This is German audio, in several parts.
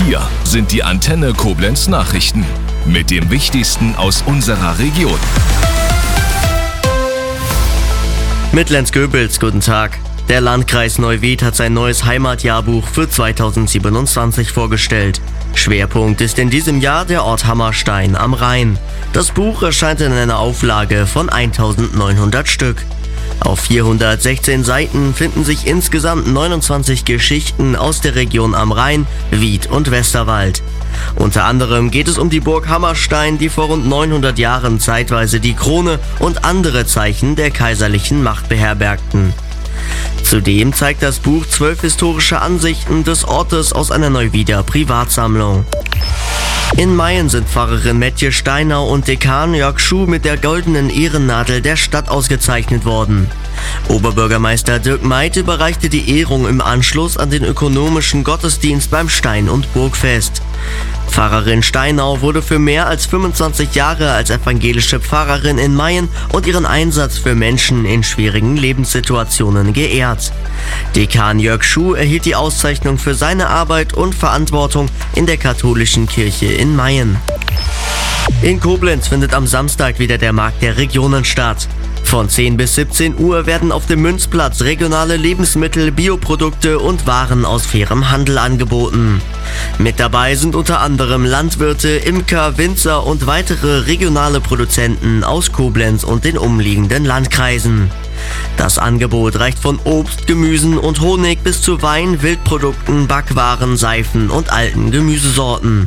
Hier sind die Antenne Koblenz Nachrichten mit dem Wichtigsten aus unserer Region. Mit Lenz Goebels, guten Tag. Der Landkreis Neuwied hat sein neues Heimatjahrbuch für 2027 vorgestellt. Schwerpunkt ist in diesem Jahr der Ort Hammerstein am Rhein. Das Buch erscheint in einer Auflage von 1900 Stück. Auf 416 Seiten finden sich insgesamt 29 Geschichten aus der Region am Rhein, Wied und Westerwald. Unter anderem geht es um die Burg Hammerstein, die vor rund 900 Jahren zeitweise die Krone und andere Zeichen der kaiserlichen Macht beherbergten. Zudem zeigt das Buch 12 historische Ansichten des Ortes aus einer Neuwieder Privatsammlung. In Mayen sind Pfarrerin Metje Steinau und Dekan Jörg Schuh mit der goldenen Ehrennadel der Stadt ausgezeichnet worden. Oberbürgermeister Dirk Meid überreichte die Ehrung im Anschluss an den ökonomischen Gottesdienst beim Stein- und Burgfest. Pfarrerin Steinau wurde für mehr als 25 Jahre als evangelische Pfarrerin in Mayen und ihren Einsatz für Menschen in schwierigen Lebenssituationen geehrt. Dekan Jörg Schuh erhielt die Auszeichnung für seine Arbeit und Verantwortung in der katholischen Kirche in Mayen. In Koblenz findet am Samstag wieder der Markt der Regionen statt. Von 10 bis 17 Uhr werden auf dem Münzplatz regionale Lebensmittel, Bioprodukte und Waren aus fairem Handel angeboten. Mit dabei sind unter anderem Landwirte, Imker, Winzer und weitere regionale Produzenten aus Koblenz und den umliegenden Landkreisen. Das Angebot reicht von Obst, Gemüsen und Honig bis zu Wein, Wildprodukten, Backwaren, Seifen und alten Gemüsesorten.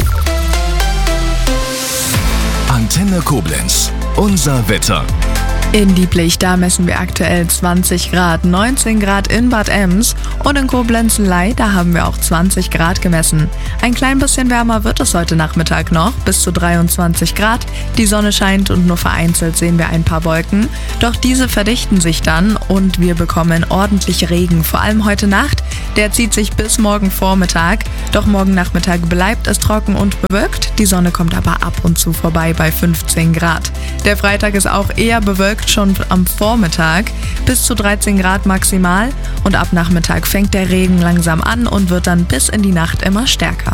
Antenne Koblenz, unser Wetter. In Dieblich, da messen wir aktuell 20 Grad, 19 Grad in Bad Ems und in Koblenz-Ley, da haben wir auch 20 Grad gemessen. Ein klein bisschen wärmer wird es heute Nachmittag noch, bis zu 23 Grad. Die Sonne scheint und nur vereinzelt sehen wir ein paar Wolken. Doch diese verdichten sich dann und wir bekommen ordentlich Regen, vor allem heute Nacht. Der zieht sich bis morgen Vormittag, doch morgen Nachmittag bleibt es trocken und bewölkt. Die Sonne kommt aber ab und zu vorbei bei 15 Grad. Der Freitag ist auch eher bewölkt, schon am Vormittag, bis zu 13 Grad maximal und ab Nachmittag fängt der Regen langsam an und wird dann bis in die Nacht immer stärker.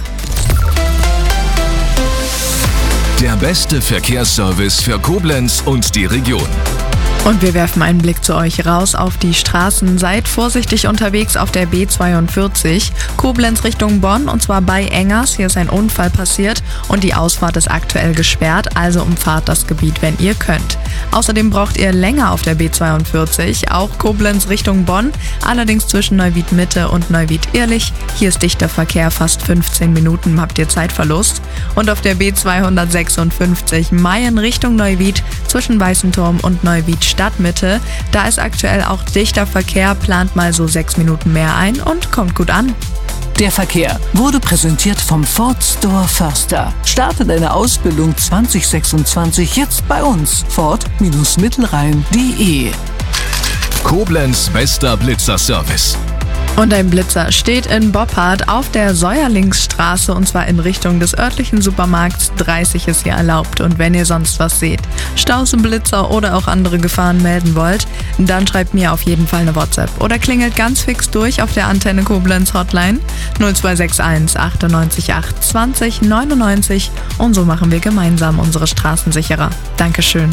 Der beste Verkehrsservice für Koblenz und die Region. Und wir werfen einen Blick zu euch raus auf die Straßen. Seid vorsichtig unterwegs auf der B42, Koblenz Richtung Bonn, und zwar bei Engers. Hier ist ein Unfall passiert und die Ausfahrt ist aktuell gesperrt, also umfahrt das Gebiet, wenn ihr könnt. Außerdem braucht ihr länger auf der B42, auch Koblenz Richtung Bonn, allerdings zwischen Neuwied Mitte und Neuwied Irlich. Hier ist dichter Verkehr, fast 15 Minuten habt ihr Zeitverlust. Und auf der B256 Mayen Richtung Neuwied zwischen Weißenturm und Neuwied Stadtmitte, da ist aktuell auch dichter Verkehr, plant mal so 6 Minuten mehr ein und kommt gut an. Der Verkehr wurde präsentiert vom Ford Store Förster. Starte deine Ausbildung 2026 jetzt bei uns. Ford-Mittelrhein.de. Koblenz bester Blitzerservice. Und ein Blitzer steht in Boppard auf der Säuerlingsstraße und zwar in Richtung des örtlichen Supermarkts. 30 ist hier erlaubt und wenn ihr sonst was seht, Staus, Blitzer oder auch andere Gefahren melden wollt, dann schreibt mir auf jeden Fall eine WhatsApp oder klingelt ganz fix durch auf der Antenne Koblenz Hotline 0261 98 8 20 99 und so machen wir gemeinsam unsere Straßen sicherer. Dankeschön.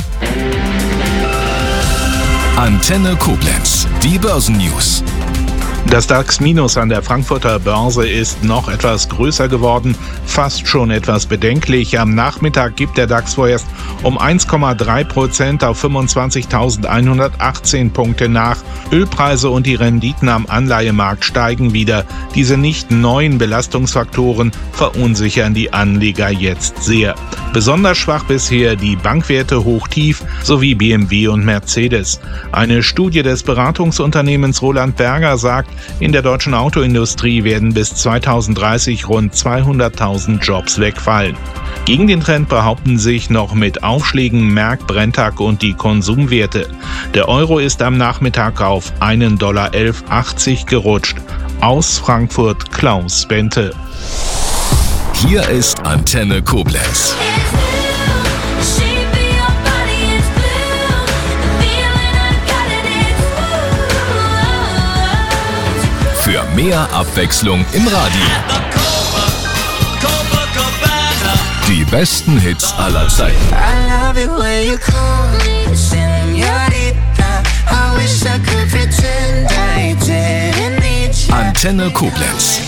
Antenne Koblenz, die Börsennews. Das DAX-Minus an der Frankfurter Börse ist noch etwas größer geworden, fast schon etwas bedenklich. Am Nachmittag gibt der DAX vorerst um 1,3% auf 25.118 Punkte nach. Ölpreise und die Renditen am Anleihemarkt steigen wieder. Diese nicht neuen Belastungsfaktoren verunsichern die Anleger jetzt sehr. Besonders schwach bisher die Bankwerte hoch-tief sowie BMW und Mercedes. Eine Studie des Beratungsunternehmens Roland Berger sagt, in der deutschen Autoindustrie werden bis 2030 rund 200.000 Jobs wegfallen. Gegen den Trend behaupten sich noch mit Aufschlägen Merck, Brenntag und die Konsumwerte. Der Euro ist am Nachmittag auf $1,1180 gerutscht. Aus Frankfurt Klaus Bente. Hier ist Antenne Koblenz. Für mehr Abwechslung im Radio. besten Hits aller Zeiten. Antenne Koblenz.